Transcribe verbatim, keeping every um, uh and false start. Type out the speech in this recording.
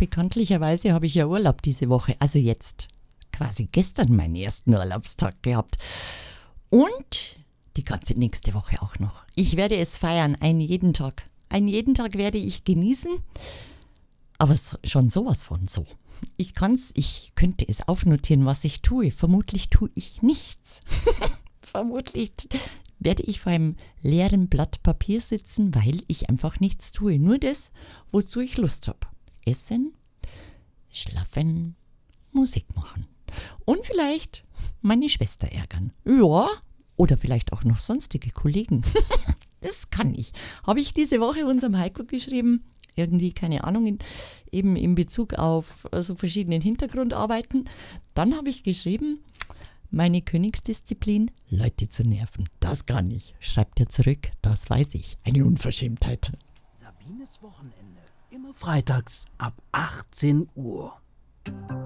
bekanntlicherweise habe ich ja Urlaub diese Woche. Also jetzt quasi gestern meinen ersten Urlaubstag gehabt. Und die ganze nächste Woche auch noch. Ich werde es feiern, einen jeden Tag. Einen jeden Tag werde ich genießen. Aber schon sowas von so. Ich kann's, ich könnte es aufnotieren, was ich tue. Vermutlich tue ich nichts. Vermutlich werde ich vor einem leeren Blatt Papier sitzen, weil ich einfach nichts tue. Nur das, wozu ich Lust habe. Essen, schlafen, Musik machen. Und vielleicht meine Schwester ärgern. Ja, oder vielleicht auch noch sonstige Kollegen. Das kann ich. Habe ich diese Woche unserem Heiko geschrieben. Irgendwie, keine Ahnung, in, eben in Bezug auf so verschiedenen Hintergrundarbeiten. Dann habe ich geschrieben, meine Königsdisziplin, Leute zu nerven. Das kann ich. Schreibt er zurück, das weiß ich. Eine Unverschämtheit. Sabines Wochenende. Immer freitags ab achtzehn Uhr.